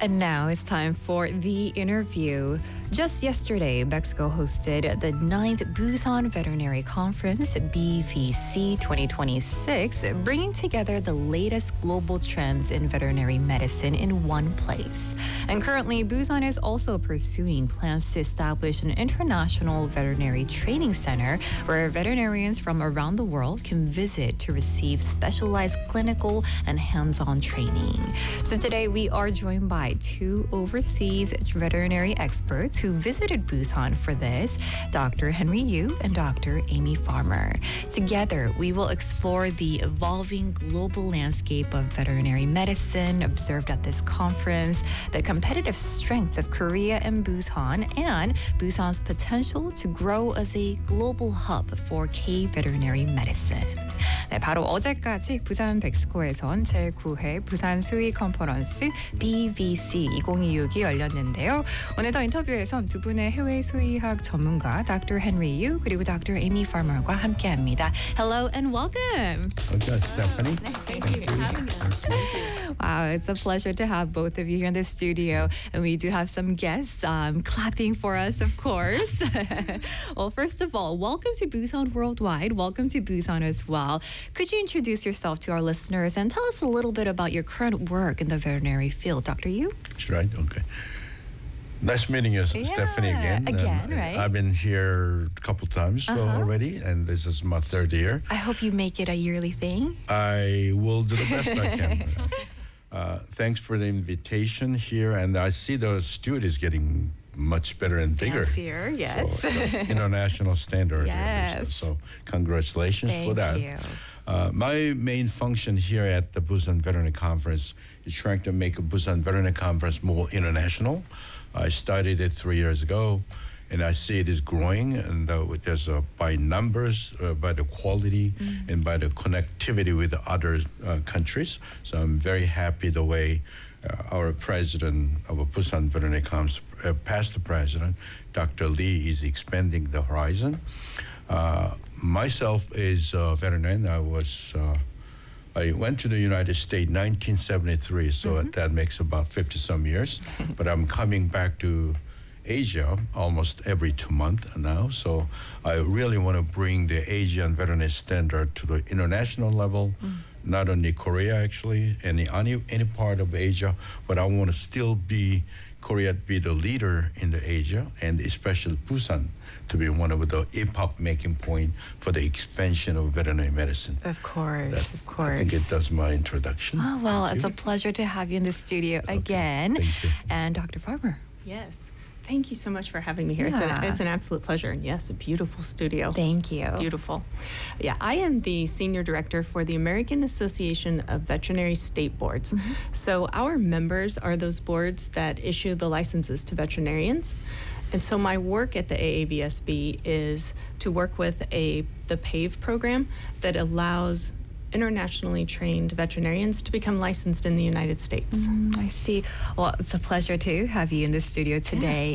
And now it's time for the interview. Just yesterday, Mexico hosted the 9th Busan Veterinary Conference, BVC 2026, bringing together the latest global trends in veterinary medicine in one place. And currently, Busan is also pursuing plans to establish an international veterinary training center where veterinarians from around the world can visit to receive specialized clinical and hands-on training. So today, we are joined by two overseas veterinary experts who visited Busan for this, Dr. Henry Yu and Dr. Amy Farmer. Together, we will explore the evolving global landscape of veterinary medicine observed at this conference, the competitive strengths of Korea and Busan, and Busan's potential to grow as a global hub for K-veterinary medicine. 네, 바로 어제까지 부산 백스코에선 제9회 부산 수의 컨퍼런스 BVC 2026이 열렸는데요. 오늘 더 인터뷰에선 두 분의 해외 수의학 전문가 Dr. Henry Yu 그리고 Dr. Amy Farmer과 함께합니다. Hello and welcome. Okay, Stephanie. Thank you for having us. Wow, it's a pleasure to have both of you here in the studio. And we do have some guests clapping for us, of course. Well, first of all, welcome to Busan Worldwide. Welcome to Busan as well. Could you introduce yourself to our listeners and tell us a little bit about your current work in the veterinary field? Dr. Yu? Right, okay. Nice meeting you, Stephanie, again. Right? I've been here a couple times already, and this is my third year. I hope you make it a yearly thing. I will do the best I can. Thanks for the invitation here, and I see the studio is getting much better and bigger. Fancier, yes. So, international standard. Yes. So congratulations for that. Thank you. My main function here at the Busan Veterinary Conference is trying to make a Busan Veterinary Conference more international. I started it 3 years ago, and I see it is growing, and there's by numbers, by the quality, and by the connectivity with the other countries. So I'm very happy the way our president of Busan Veterinary Conference, past president, Dr. Lee, is expanding the horizon. Myself is a veterinarian. I went to the United States 1973, so that makes about 50-some years. But I'm coming back to Asia almost every 2 months now. So I really want to bring the Asian veterinary standard to the international level, not only Korea, actually, any part of Asia, but I want to still Korea be the leader in the Asia, and especially Busan to be one of the epoch making point for the expansion of veterinary medicine. Of course, of course. I think it does my introduction. Oh, well, it's a pleasure to have you in the studio again. Thank you. And Dr. Farmer. Yes. Thank you so much for having me here. Yeah. It's an absolute pleasure. And yes, a beautiful studio. Thank you. Beautiful. Yeah, I am the Senior Director for the American Association of Veterinary State Boards. So our members are those boards that issue the licenses to veterinarians. And so my work at the AAVSB is to work with the PAVE program that allows internationally trained veterinarians to become licensed in the United States. I see. Well, it's a pleasure to have you in the studio today.